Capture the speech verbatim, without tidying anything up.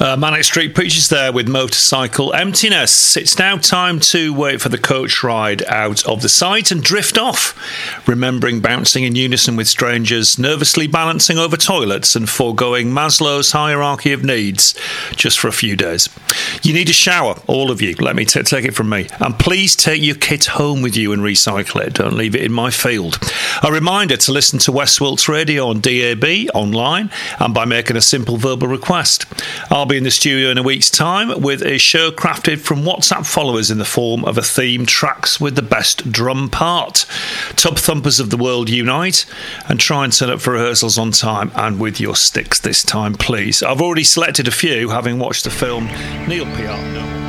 Uh, Manic Street Preachers there with Motorcycle Emptiness. It's now time to wait for the coach ride out of the site and drift off, remembering bouncing in unison with strangers, nervously balancing over toilets and foregoing Maslow's hierarchy of needs just for a few days. You need a shower, all of you. Let me t- take it from me. And please take your kit home with you and recycle it. Don't leave it in my field. A reminder to listen to West Wilts Radio on D A B, online, and by making a simple verbal request. I'll be in the studio in a week's time with a show crafted from WhatsApp followers in the form of a theme, Tracks with the Best Drum Part. Tub thumpers of the world unite and try and turn up for rehearsals on time and with your sticks this time, please. I've already selected a few, having watched the film Neil P R.